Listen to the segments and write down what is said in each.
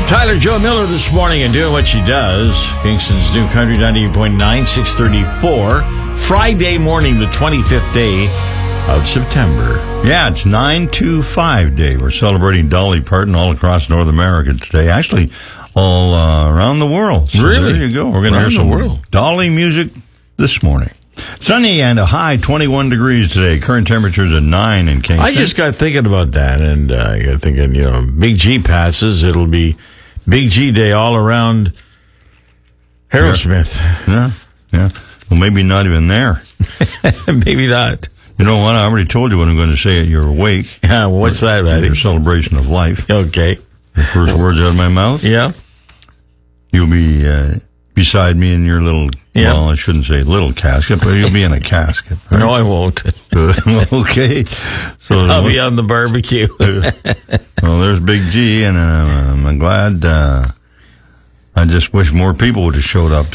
Tyler Joe Miller this morning and doing what she does. Kingston's New Country 98.9, 634. Friday morning, the 25th day of September. Yeah, it's 925 Day. We're celebrating Dolly Parton all across North America today. Actually, all around the world. So really? There you go. We're going to hear some Dolly music this morning. Sunny and a high 21 degrees today. Current temperatures at 9 in Kingston. I just got thinking about that, and I got thinking, Big G passes. It'll be Big G Day all around Harrowsmith. Yeah. Well, maybe not even there. Maybe not. You know what? I already told you what I'm going to say at your wake. Yeah, what's that, Matty? Your celebration of life. Okay. The first words out of my mouth. Yeah. You'll be beside me in your little, well, I shouldn't say little casket, but you'll be in a casket. Right? No, I won't. Okay. So I'll be on the barbecue. Well, there's Big G, and I'm glad. I just wish more people would have showed up.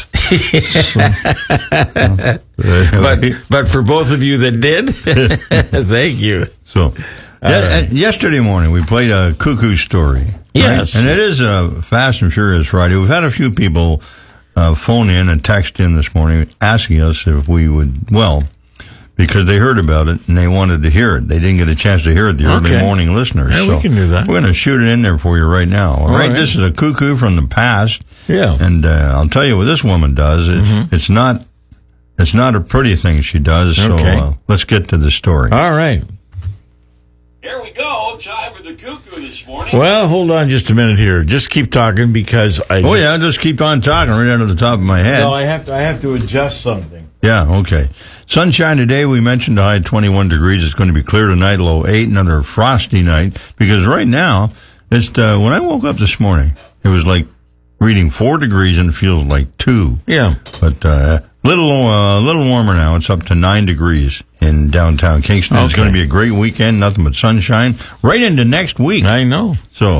But for both of you that did, thank you. So, yesterday morning we played a cuckoo story. Yes. Right? And it is a Fast and Furious Friday. We've had a few people phone in and text in this morning asking us if we would, because they heard about it and they wanted to hear it. They didn't get a chance to hear it, the early morning listeners. Yeah, so we can do that. We're going to shoot it in there for you right now. All right? This is a cuckoo from the past. Yeah. And I'll tell you what this woman does. It's not a pretty thing she does. So let's get to the story. All right. Here we go. Time for the cuckoo this morning. Well, hold on just a minute here. Just keep talking because just keep on talking right under the top of my head. No, I have to adjust something. Yeah, okay. Sunshine today, we mentioned a high 21 degrees. It's going to be clear tonight, low 8, another frosty night. Because right now, it's when I woke up this morning, it was like reading 4 degrees and it feels like 2. Yeah. But little warmer now. It's up to 9 degrees in downtown Kingston. It's going to be a great weekend, nothing but sunshine, right into next week. I know. So